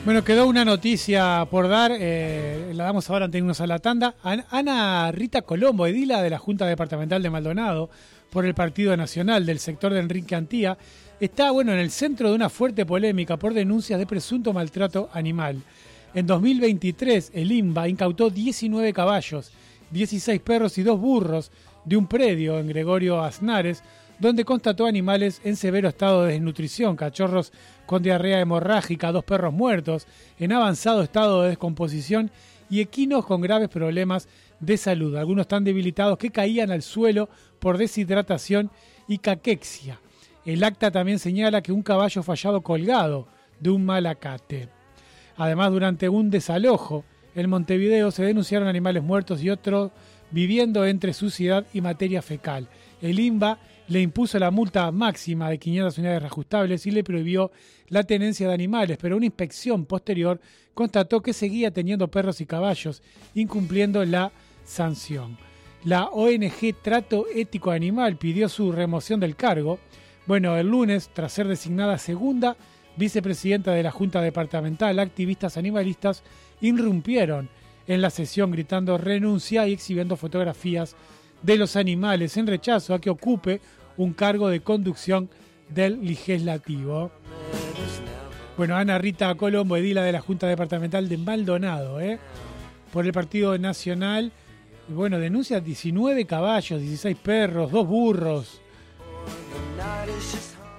Bueno, quedó una noticia por dar, la damos ahora ante irnos a la tanda. Ana Rita Colombo, edila de la Junta Departamental de Maldonado por el Partido Nacional del sector de Enrique Antía, está en el centro de una fuerte polémica por denuncias de presunto maltrato animal. En 2023, el INBA incautó 19 caballos, 16 perros y 2 burros de un predio en Gregorio Aznares, donde constató animales en severo estado de desnutrición, cachorros con diarrea hemorrágica, 2 perros muertos, en avanzado estado de descomposición y equinos con graves problemas de salud, algunos tan debilitados que caían al suelo por deshidratación y caquexia. El acta también señala que un caballo fallado colgado de un malacate. Además, durante un desalojo en Montevideo se denunciaron animales muertos y otros viviendo entre suciedad y materia fecal. El INBA le impuso la multa máxima de 500 unidades reajustables y le prohibió la tenencia de animales, pero una inspección posterior constató que seguía teniendo perros y caballos, incumpliendo la sanción. La ONG Trato Ético Animal pidió su remoción del cargo. El lunes, tras ser designada segunda vicepresidenta de la Junta Departamental, activistas animalistas irrumpieron en la sesión gritando renuncia y exhibiendo fotografías de los animales en rechazo a que ocupe un cargo de conducción del legislativo. Ana Rita Colombo, edila de la Junta Departamental de Maldonado, por el Partido Nacional, denuncia 19 caballos, 16 perros, 2 burros.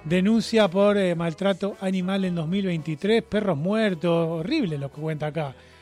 Denuncia por maltrato animal en 2023, perros muertos, horrible lo que cuenta acá.